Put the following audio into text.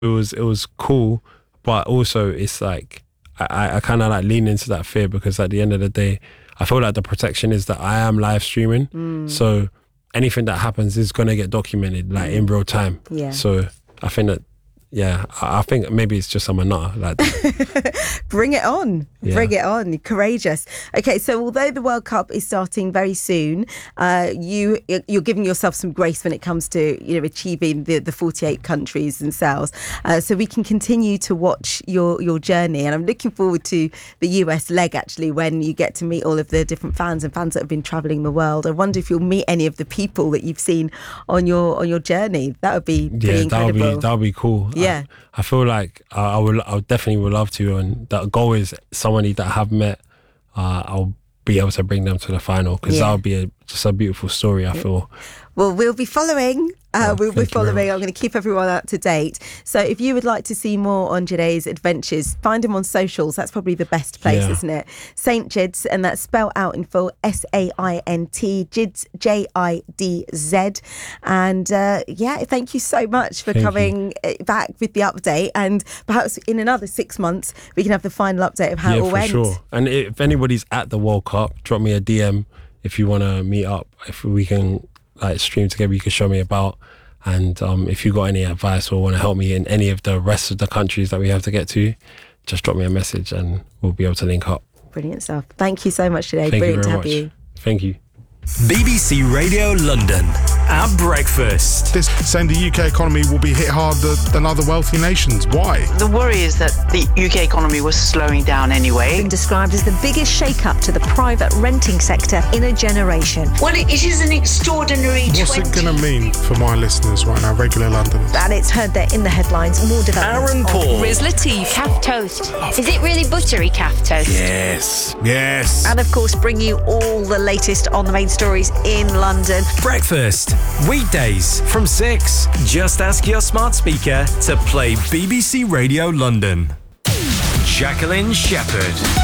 was cool, but also it's like I kind of like lean into that fear, because at the end of the day, I feel like the protection is that I am live streaming, so anything that happens is gonna get documented like in real time. Yeah. So I think that. Yeah, I think maybe it's just I'm a nutter like that. Bring it on. Yeah. Bring it on. Courageous. Okay, so although the World Cup is starting very soon, you're giving yourself some grace when it comes to, you know, achieving the 48 countries and sales. So we can continue to watch your journey. And I'm looking forward to the US leg, actually, when you get to meet all of the different fans and fans that have been travelling the world. I wonder if you'll meet any of the people that you've seen on your journey. That would be pretty incredible. That would be cool. Yeah. I feel like I definitely would love to, and the goal is somebody that I have met, I'll be able to bring them to the final, because that would be just a beautiful story, I feel. Well, we'll be following. We'll be following. I'm going to keep everyone up to date. So if you would like to see more on Jid's adventures, find him on socials. That's probably the best place, isn't it? Saint Jidz, and that's spelled out in full, SAINT, Jidz, JIDZ. And thank you so much for coming back with the update. And perhaps in another 6 months, we can have the final update of how it all went. Yeah, for sure. And if anybody's at the World Cup, drop me a DM if you want to meet up. If we can like stream together, you can show me about. And if you got any advice or want to help me in any of the rest of the countries that we have to get to, just drop me a message and we'll be able to link up. Brilliant stuff. Thank you so much today. Thank Brilliant you very to have much. you. Thank you. BBC Radio London at breakfast. This saying the UK economy will be hit harder than other wealthy nations. Why? The worry is that the UK economy was slowing down anyway. Been described as the biggest shake-up to the private renting sector in a generation. Well, it is an extraordinary What's it going to mean for my listeners right now, regular Londoners? And it's heard that in the headlines, more developments. Aaron Paul. Riz Latif. Calf toast. Is it really buttery calf toast? Yes. And of course, bring you all the latest on the main stories in London. Breakfast. Weekdays from 6. Just ask your smart speaker to play BBC Radio London. Jacqueline Shepherd.